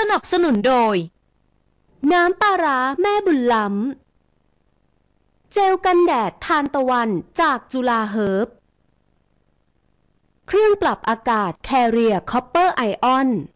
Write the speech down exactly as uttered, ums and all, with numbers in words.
นับสนุนโดยน้ำปลาร้าแม่บุญล้ำเจลกันแดดทานตะวันจากจุฬาเฮิร์บเครื่องปรับอากาศ Carrier Copper Ion